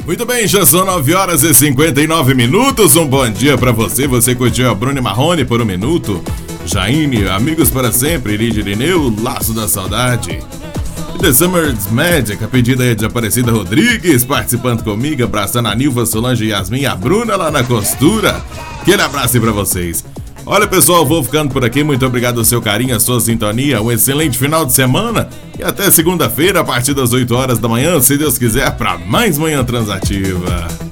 Muito bem, já são 9h59. Um bom dia pra você. Você curtiu a Bruna Marrone por 1 minuto. Jaine, Amigos para Sempre, Lídia Irineu, Laço da Saudade. E The Summer's Magic, a pedida aí de Aparecida Rodrigues, participando comigo, abraçando a Nilva, Solange, Yasmin e a Bruna lá na costura. Aquele abraço aí pra vocês. Olha, pessoal, vou ficando por aqui. Muito obrigado ao seu carinho, a sua sintonia. Um excelente final de semana. E até segunda-feira, a partir das 8 horas da manhã, se Deus quiser, para mais Manhã Transativa.